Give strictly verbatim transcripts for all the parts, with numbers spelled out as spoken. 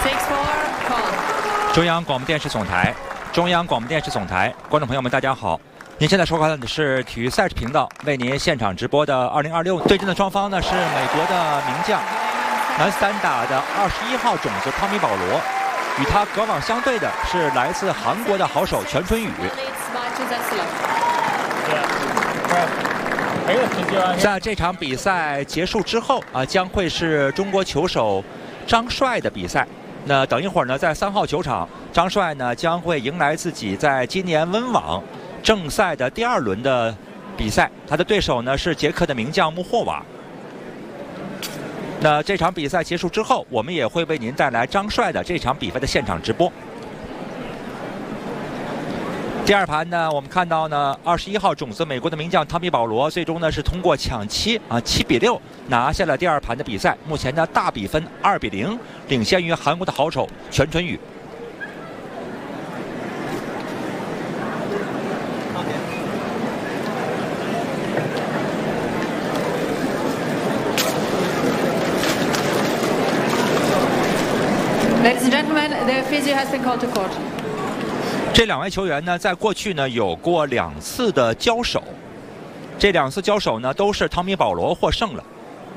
中央广播电视总台，中央广播电视总台，观众朋友们，大家好！您现在收看的是体育赛事频道为您现场直播的二零二六对阵的双方呢是美国的名将男子单打的二十一号种子汤米·保罗，与他隔网相对的是来自韩国的好手全春宇。在这场比赛结束之后啊，将会是中国球手张帅的比赛。那等一会儿呢，在三号球场，张帅呢将会迎来自己在今年温网正赛的第二轮的比赛，他的对手呢是捷克的名将穆霍瓦。那这场比赛结束之后，我们也会为您带来张帅的这场比赛的现场直播。第二盘呢，我们看到呢，二十一号种子美国的名将汤米·保罗，最终呢是通过抢七啊七比六拿下了第二盘的比赛。目前呢大比分二比零，领先于韩国的好手全春宇。 Ladies and gentlemen, the physio has been called to court. 这两位球员呢，在过去呢有过两次的交手，这两次交手呢都是汤米·保罗获胜了。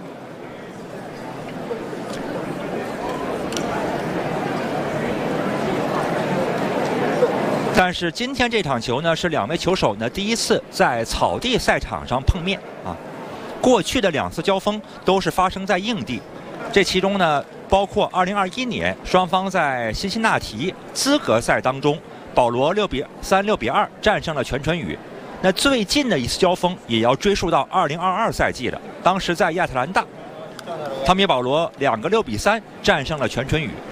但是今天这场球呢，是两位球手呢第一次在草地赛场上碰面啊。过去的两次交锋都是发生在硬地，这其中呢包括二零二一年双方在辛辛那提资格赛当中。保罗六比三、六比二战胜了全春宇。那最近的一次交锋也要追溯到二零二二赛季了，当时在亚特兰大，汤米·保罗两个六比三战胜了全春宇。